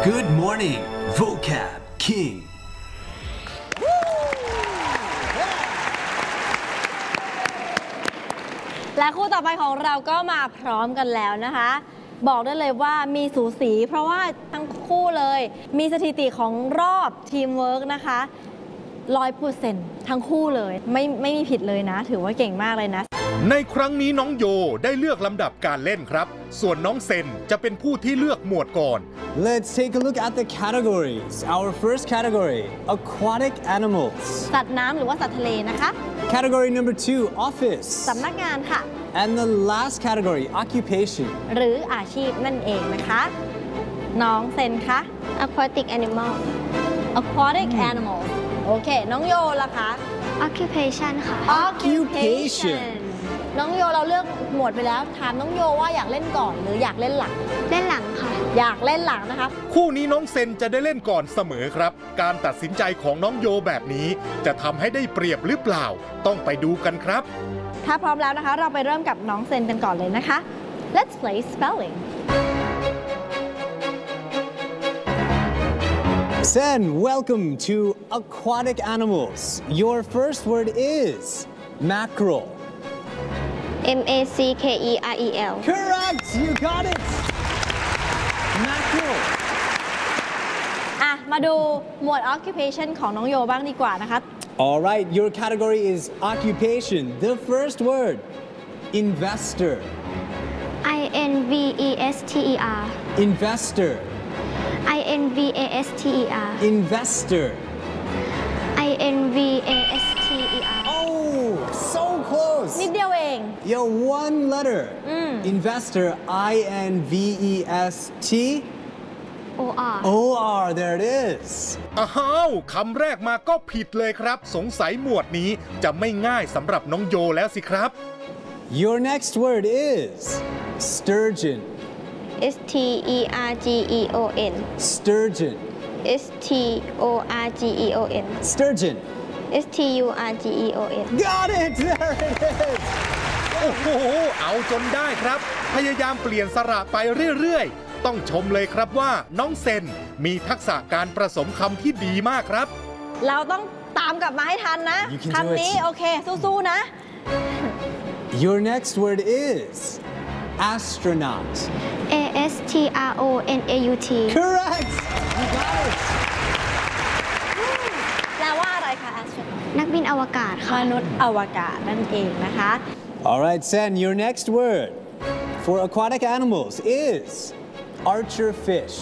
Good morning, vocab king. และคู่ต่อไปของเราก็มาพร้อมกันแล้วนะคะบอกได้เลยว่ามีสูสีเพราะว่าทั้งคู่เลยมีสถิติของรอบทีมเวิร์กนะคะ 100% ทั้งคู่เลยไม่มีผิดเลยนะถือว่าเก่งมากเลยนะในครั้งนี้น้องโยได้เลือกลำดับการเล่นครับส่วนน้องเซนจะเป็นผู้ที่เลือกหมวดก่อน Let's take a look at the categories. Our first category, aquatic animals. สัตว์น้ำหรือว่าสัตว์ทะเลนะคะ Category number 2, office. สำนักงานค่ะ And the last category, occupation. หรืออาชีพนั่นเองนะคะน้องเซนคะ aquatic animal aquatic animal โอเคน้องโยล่ะคะ occupation ค่ะ occupation น้องโยเราเลือกหมวดไปแล้วถามน้องโยว่าอยากเล่นก่อนหรืออยากเล่นหลังเล่นหลังค่ะอยากเล่นหลังนะคะคู่นี้น้องเซนจะได้เล่นก่อนเสมอครับการตัดสินใจของน้องโยแบบนี้จะทำให้ได้เปรียบหรือเปล่าต้องไปดูกันครับถ้าพร้อมแล้วนะคะเราไปเริ่มกับน้องเซนกันก่อนเลยนะคะ Let's play spelling Sen, welcome to aquatic animals. Your first word is mackerel. mackerel Correct! You got it! Mackerel. มาดูหมวด occupation ของน้องโยบ้างดีกว่านะคะ All right, your category is occupation. The first word, investor. invester Investor. invester Investor. invester Oh, so close. นิดเดียวเอง Yo, one letter. Investor, I-N-V-E-S-T. or O-R, there it is. อ้าวคำแรกมาก็ผิดเลยครับสงสัยหมวดนี้จะไม่ง่ายสำหรับน้องโยแล้วสิครับ Your next word is sturgeon. sturgeon Sturgeon. sturgeon Sturgeon. sturgeon Got it! There it is. โอ้โหเอาจนได้ครับพยายามเปลี่ยนสระไปเรื่อยๆต้องชมเลยครับว่าน้องเซนมีทักษะการผสมคำที่ดีมากครับเราต้องตามกลับมาให้ทันนะ You can do คำนี้ it. โอเคสู้ๆนะ Your next word is astronaut. astronaut Correct! You got it. แปลว่าอะไรคะ astronaut นักบินอวกาศมค่ะนุษย์อวกาศนั่นเองนะคะ All right, Sen, your next word for aquatic animals is archer fish.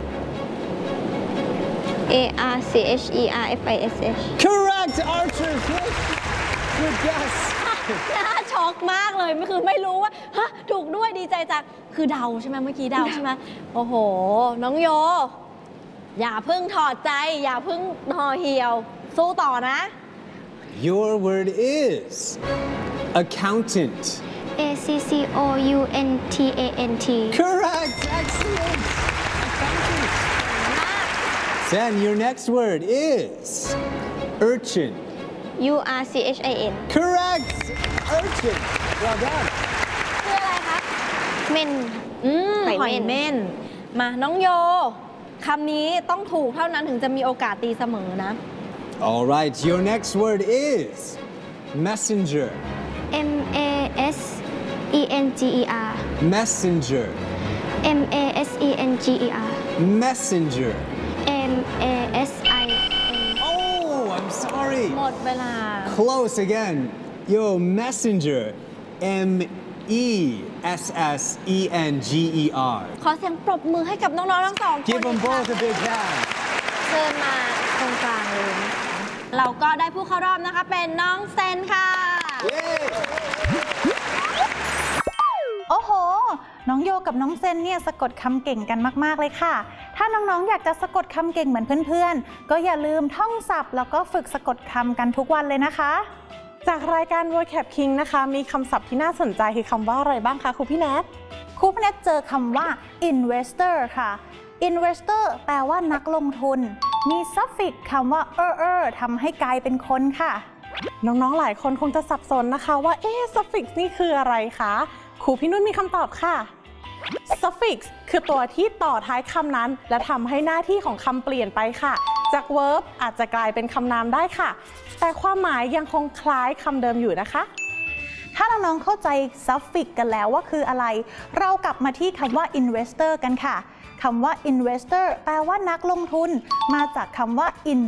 archerfish Correct! Archer fish. Good guess. น่าช็อกมากเลยไม่รู้ว่าฮะถูกด้วยดีใจจังคือเดาใช่ไหมเมื่อกี้เดาใช่ไหมโอ้โหน้องโยอย่าเพิ่งถอดใจอย่าเพิ่งห่อเหี่ยวสู้ต่อนะ Your word is accountant. accountant Correct! Excellent! Accountant. Sen, your next word is urchin. urchin Correct! Urchin. Well done. คืออะไรคะเม่นหหออย ยเม่นเม่นมาน้องโยคำนี้ต้องถูกเท่านั้นถึงจะมีโอกาสตีเสมอนะ All right, your next word is messenger. messenger Messenger. messenger Messenger. masin Oh, I'm sorry. หมดเวลา Close again. Yo, messenger. M-E-S-S-E-N-G-E-R. ขอเสียงปรบมือให้กับน้องๆทั้งสองคน Give them both a big hand. เชิญมาตรงกลางเลยนะคะเราก็ได้ผู้เข้ารอบนะคะเป็นน้องเซนค่ะ Yay! โอ้โห น้องโยกับน้องเซนเนี่ยสะกดคำเก่งกันมากๆเลยค่ะ ถ้าน้องๆอยากจะสะกดคำเก่งเหมือนเพื่อนๆ ก็อย่าลืมท่องศัพท์แล้วก็ฝึกสะกดคำกันทุกวันเลยนะคะจากรายการ vocab king นะคะมีคำศัพท์ที่น่าสนใจคือคำว่าอะไรบ้างคะครูพี่แนทครูพี่แนทเจอคำว่า investor ค่ะ investor แปลว่านักลงทุน มี suffix คำว่าทำให้กลายเป็นคนค่ะน้องๆหลายคนคงจะสับสนนะคะว่าsuffix นี่คืออะไรคะครูพี่นุ่นมีคำตอบค่ะ suffix คือตัวที่ต่อท้ายคำนั้นและทำให้หน้าที่ของคำเปลี่ยนไปค่ะจาก verb อาจจะกลายเป็นคำนามได้ค่ะแต่ความหมายยังคงคล้ายคำเดิมอยู่นะคะถ้าน้องๆเข้าใจ suffix กันแล้วว่าคืออะไรเรากลับมาที่คำว่า investor กันค่ะคำว่า investor แปลว่านักลงทุนมาจากคำว่า